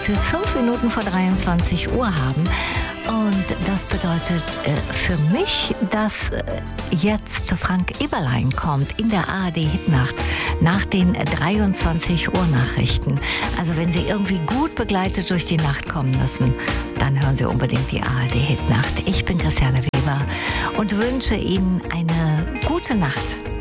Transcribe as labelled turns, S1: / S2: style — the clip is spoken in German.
S1: dass wir es 5 Minuten vor 23 Uhr haben. Und das bedeutet für mich, dass jetzt Frank Eberlein kommt in der ARD-Hitnacht nach den 23 Uhr Nachrichten. Also wenn Sie irgendwie gut begleitet durch die Nacht kommen müssen, dann hören Sie unbedingt die ARD-Hitnacht. Ich bin Christiane Weber und wünsche Ihnen eine gute Nacht.